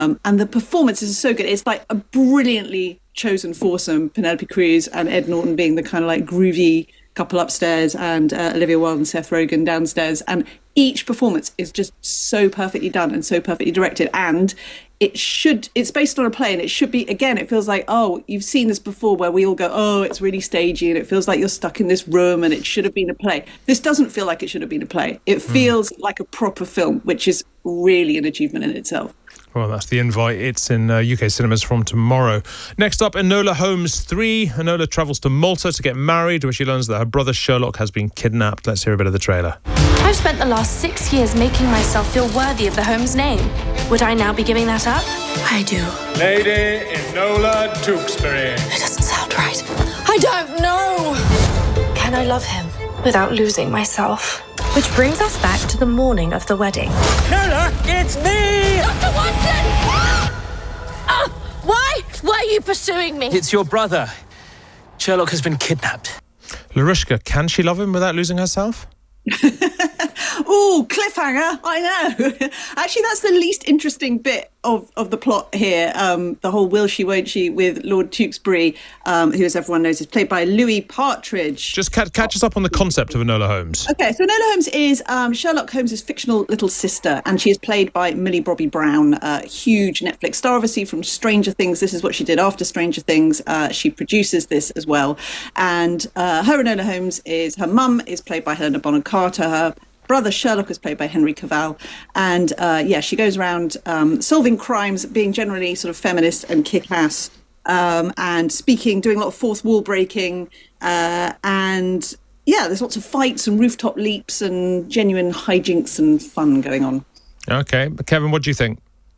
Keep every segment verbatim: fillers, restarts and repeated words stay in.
Um, and the performances are so good. It's like a brilliantly chosen foursome, Penelope Cruz and Ed Norton being the kind of like groovy couple upstairs, and uh, Olivia Wilde and Seth Rogen downstairs. And each performance is just so perfectly done and so perfectly directed. And it should, it's based on a play, and it should be, again, it feels like, oh, you've seen this before where we all go, oh, it's really stagey and it feels like you're stuck in this room and it should have been a play. This doesn't feel like it should have been a play. It feels mm. like a proper film, which is really an achievement in itself. Well, that's The Invite. It's in uh, U K cinemas from tomorrow. Next up, Enola Holmes three. Enola travels to Malta to get married, where she learns that her brother Sherlock has been kidnapped. Let's hear a bit of the trailer. I've spent the last six years making myself feel worthy of the Holmes name. Would I now be giving that up? I do. Lady Enola Tewkesbury. It doesn't sound right. I don't know. Can I love him without losing myself? Which brings us back to the morning of the wedding. Enola, it's me! Doctor Watson! Uh, why? Why are you pursuing me? It's your brother. Sherlock has been kidnapped. Larushka, can she love him without losing herself? Ooh, cliffhanger, I know. Actually, that's the least interesting bit of, of the plot here. Um, the whole will she, won't she with Lord Tewkesbury, um, who, as everyone knows, is played by Louis Partridge. Just catch, catch us up on the concept of Enola Holmes. Okay, so Enola Holmes is um, Sherlock Holmes' fictional little sister, and she is played by Millie Bobby Brown, a huge Netflix star, obviously, from Stranger Things. This is what she did after Stranger Things. Uh, she produces this as well. And uh, her Enola Holmes is, her mum is played by Helena Bonham Carter, her brother Sherlock is played by Henry Cavill, and uh, yeah, she goes around um, solving crimes, being generally sort of feminist and kick-ass, um, and speaking, doing a lot of fourth wall breaking, uh, and yeah, there's lots of fights and rooftop leaps and genuine hijinks and fun going on. Okay, Kevin, what do you think?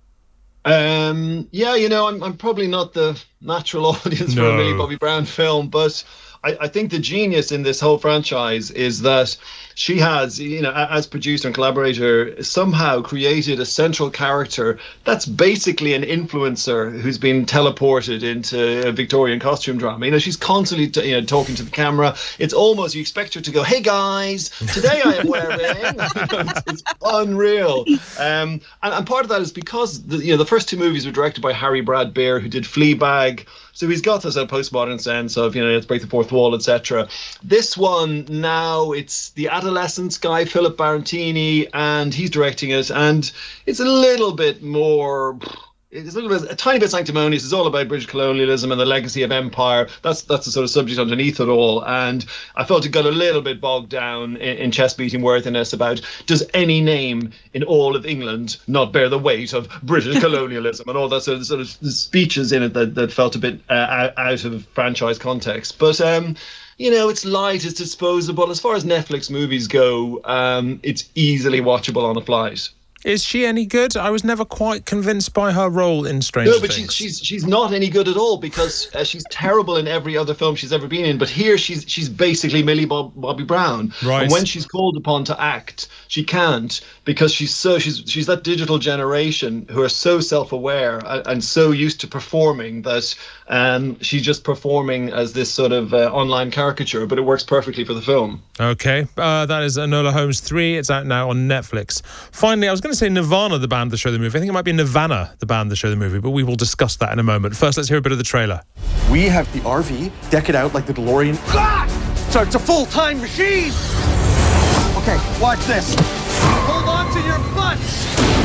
Um, yeah, you know, I'm I'm probably not the natural audience No. for a Millie Bobby Brown film, but I, I think the genius in this whole franchise is that she has, you know, as producer and collaborator, somehow created a central character that's basically an influencer who's been teleported into a Victorian costume drama. You know, she's constantly, t- you know, talking to the camera. It's almost, you expect her to go, "Hey guys, today I am wearing." it's, it's unreal. Um, and, and part of that is because the, you know, the first two movies were directed by Harry Brad Beer, who did Fleabag. So he's got this uh, postmodern sense of, you know, let's break the fourth wall, et cetera. This one now, it's the adolescence guy, Philip Barantini, and he's directing it, and it's a little bit more. It's a little bit, a tiny bit sanctimonious. It's all about British colonialism and the legacy of empire. That's that's the sort of subject underneath it all. And I felt it got a little bit bogged down in, in chest-beating worthiness about, does any name in all of England not bear the weight of British colonialism and all that sort of, sort of speeches in it that, that felt a bit uh, out, out of franchise context. But um, you know, it's light, it's disposable. As far as Netflix movies go, um, it's easily watchable on a flight. Is she any good? I was never quite convinced by her role in Stranger No, but Things. she's she's she's not any good at all, because uh, she's terrible in every other film she's ever been in. But here she's she's basically Millie Bob, Bobby Brown. Right. And when she's called upon to act, she can't, because she's so she's she's that digital generation who are so self-aware and, and so used to performing that um, she's just performing as this sort of uh, online caricature. But it works perfectly for the film. Okay, uh, that is Enola Holmes three. It's out now on Netflix. Finally, I was going to say Nirvana, the band that show the movie. I think it might be Nirvana, the band that show the movie, but we will discuss that in a moment. First, let's hear a bit of the trailer. We have the R V, deck it out like the DeLorean. Ah! So it's a full-time machine. Okay, watch this. Hold on to your butts.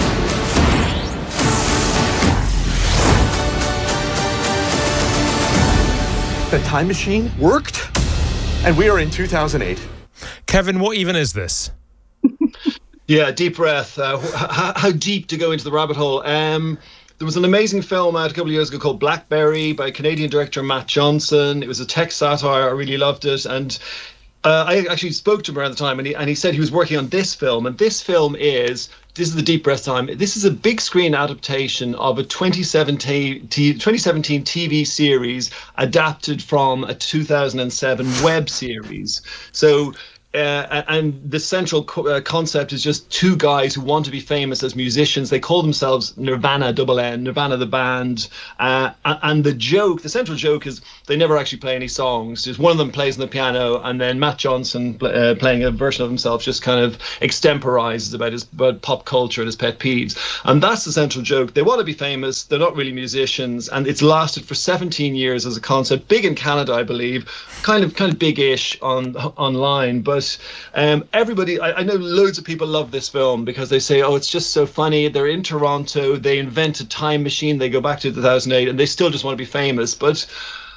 The time machine worked, and we are in two thousand eight. Kevin, what even is this? Yeah, deep breath. Uh, how, how deep to go into the rabbit hole? Um, there was an amazing film out a couple of years ago called Blackberry by Canadian director Matt Johnson. It was a tech satire. I really loved it. And uh, I actually spoke to him around the time, and he, and he said he was working on this film. And this film is, this is the deep breath time. This is a big screen adaptation of a twenty seventeen, twenty seventeen T V series adapted from a two thousand seven web series. So Uh, and the central co- uh, concept is just two guys who want to be famous as musicians. They call themselves Nirvana, double N, Nirvana the band. Uh, and the joke, the central joke is they never actually play any songs. Just one of them plays on the piano, and then Matt Johnson uh, playing a version of himself just kind of extemporizes about his about pop culture and his pet peeves. And that's the central joke. They want to be famous. They're not really musicians. And it's lasted for seventeen years as a concept. Big in Canada, I believe. Kind of kind of big-ish on online, but Um, everybody, I, I know loads of people love this film because they say, oh, it's just so funny. They're in Toronto. They invent a time machine. They go back to two thousand eight and they still just want to be famous. But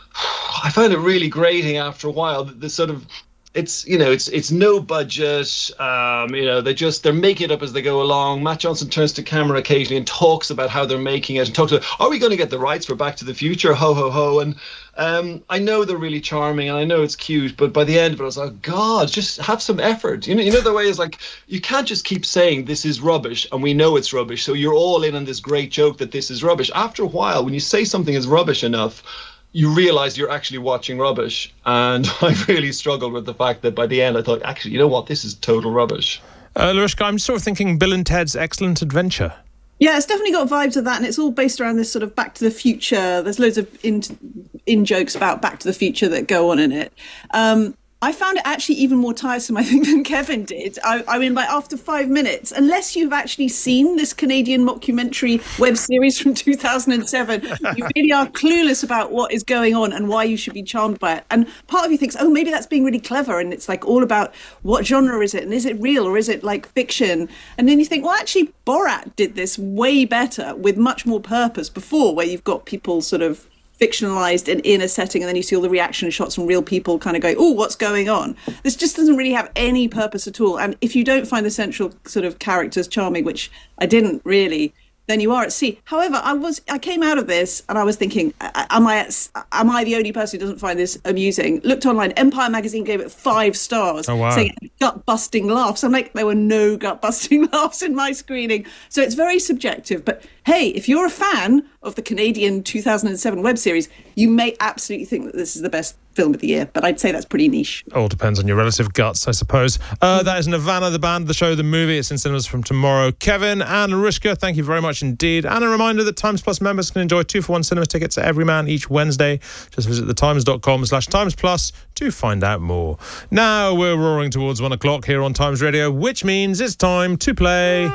I found it really grating after a while. The, the sort of, it's, you know, it's it's no budget. Um, you know, they just, they're making it up as they go along. Matt Johnson turns to camera occasionally and talks about how they're making it and talks about, are we going to get the rights for Back to the Future? Ho, ho, ho. And Um, I know they're really charming and I know it's cute, but by the end of it, I was like, God, just have some effort. You know, you know the way is like, you can't just keep saying this is rubbish and we know it's rubbish. So you're all in on this great joke that this is rubbish. After a while, when you say something is rubbish enough, you realize you're actually watching rubbish. And I really struggled with the fact that by the end, I thought, actually, you know what? This is total rubbish. Uh, Laurishka, I'm sort of thinking Bill and Ted's Excellent Adventure. Yeah, it's definitely got vibes of that, and it's all based around this sort of Back to the Future. There's loads of in, in jokes about Back to the Future that go on in it. Um, I found it actually even more tiresome, I think, than Kevin did. I, I mean, like after five minutes, unless you've actually seen this Canadian mockumentary web series from two thousand seven, you really are clueless about what is going on and why you should be charmed by it. And part of you thinks, oh, maybe that's being really clever. And it's like all about what genre is it? And is it real or is it like fiction? And then you think, well, actually, Borat did this way better with much more purpose before, where you've got people sort of fictionalized and in a setting, and then you see all the reaction shots from real people kind of going, oh, what's going on? This just doesn't really have any purpose at all. And if you don't find the central sort of characters charming, which I didn't really, then you are at sea. However, I was I came out of this and I was thinking, am I at, am I the only person who doesn't find this amusing? Looked online, Empire Magazine gave it five stars, oh, wow. saying gut-busting laughs. I'm like, there were no gut-busting laughs in my screening. So it's very subjective. But hey, if you're a fan of the Canadian two thousand seven web series, you may absolutely think that this is the best film of the year, but I'd say that's pretty niche. All depends on your relative guts, I suppose. Uh, that is Nirvana, the band, the show, the movie. It's in cinemas from tomorrow. Kevin and Laurishka, thank you very much indeed. And a reminder that Times Plus members can enjoy two for one cinema tickets at Everyman each Wednesday. Just visit thetimes.com slash Times Plus to find out more. Now we're roaring towards one o'clock here on Times Radio, which means it's time to play...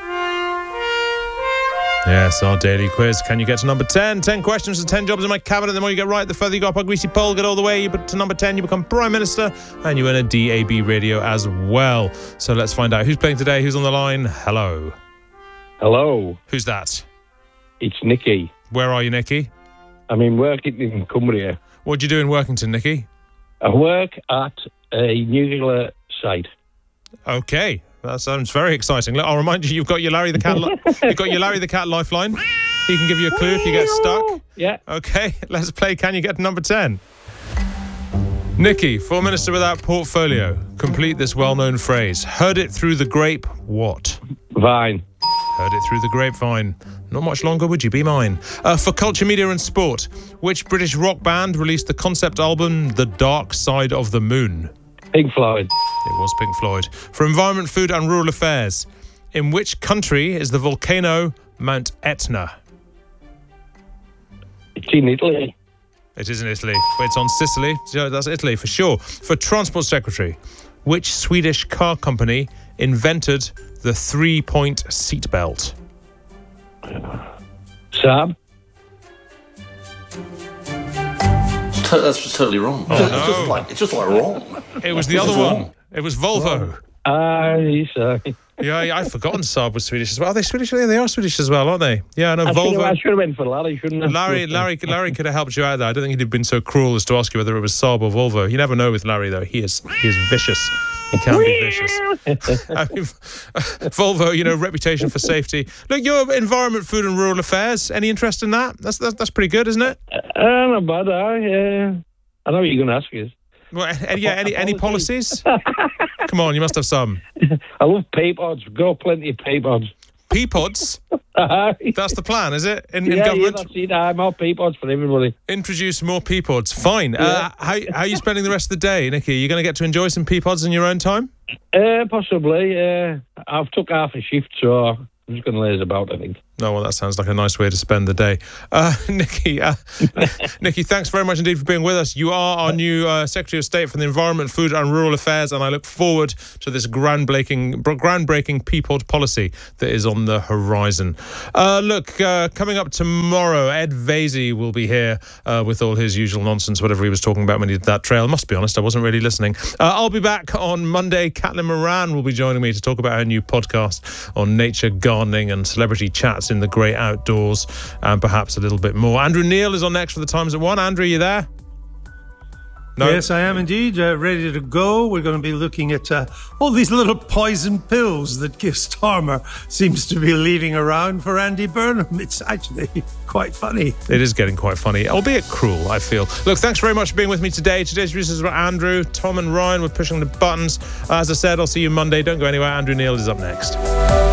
Yes, our daily quiz. Can you get to number ten? ten questions and ten jobs in my cabinet. The more you get right, the further you go up a greasy pole. Get all the way you to number ten, you become Prime Minister, and you win a D A B radio as well. So let's find out who's playing today, who's on the line. Hello. Hello. Who's that? It's Nicky. Where are you, Nicky? I'm in Workington in Cumbria. What do you do in Workington, Nicky? I work at a nuclear site. Okay. That sounds very exciting. Look, I'll remind you, you've got your Larry the Cat. Li- you've got your Larry the Cat lifeline. He can give you a clue if you get stuck. Yeah. Okay, let's play. Can you get to number ten? Nicky, Foreign Minister without portfolio. Complete this well-known phrase. Heard it through the grape. What? Vine. Heard it through the grapevine. Not much longer, would you be mine? Uh, for culture, media, and sport, which British rock band released the concept album "The Dark Side of the Moon"? Pink Floyd. It was Pink Floyd. For environment, food and rural affairs, in which country is the volcano Mount Etna? It's in Italy. It is in Italy. It's on Sicily. Yeah, that's Italy for sure. For Transport Secretary, which Swedish car company invented the three-point seatbelt? Saab. That's just totally wrong. Oh, it's, no. just like, it's just like wrong. It was the other one. It was Volvo. Ah, uh, Yeah, yeah, I've forgotten Saab was Swedish as well. Are they Swedish? Yeah, they are Swedish as well, aren't they? Yeah, no, I Volvo. Should have, I should have went for Larry, shouldn't I? Larry, Larry, Larry could have helped you out there. I don't think he'd have been so cruel as to ask you whether it was Saab or Volvo. You never know with Larry, though. He is, he is vicious. He can be vicious. I mean, Volvo, you know, reputation for safety. Look, your environment, food and rural affairs. Any interest in that? That's that's, that's pretty good, isn't it? Uh, not bad, I. Uh, I know what you're going to ask us. Well, any, yeah, any any policies? Come on, you must have some. I love pay pods. Go plenty of pay pods. pea pods. That's the plan, is it? In, in yeah, government? yeah, that's it. Uh, more pea pods for everybody. Introduce more pea pods. Fine. Yeah. Uh, how, how are you spending the rest of the day, Nicky? Are you going to get to enjoy some pea pods in your own time? Uh, possibly. Uh, I've took half a shift, so I'm just going to laze about, I think. Oh, well, that sounds like a nice way to spend the day. Uh, Nicky, uh, Nicky, thanks very much indeed for being with us. You are our new uh, Secretary of State for the Environment, Food and Rural Affairs, and I look forward to this groundbreaking, groundbreaking pea pod policy that is on the horizon. Uh, look, uh, coming up tomorrow, Ed Vaizey will be here uh, with all his usual nonsense, whatever he was talking about when he did that trail. Must be honest, I wasn't really listening. Uh, I'll be back on Monday. Caitlin Moran will be joining me to talk about her new podcast on nature, gardening and celebrity chats in the great outdoors, and perhaps a little bit more. Andrew Neil is on next for the Times at One. Andrew, you there? No? Yes, I am indeed, uh, ready to go. We're going to be looking at uh, all these little poison pills that Keir Starmer seems to be leaving around for Andy Burnham. It's actually quite funny. It is getting quite funny, albeit cruel, I feel. Look, thanks very much for being with me today. Today's producers were Andrew, Tom and Ryan were pushing the buttons. As I said, I'll see you Monday. Don't go anywhere. Andrew Neil is up next.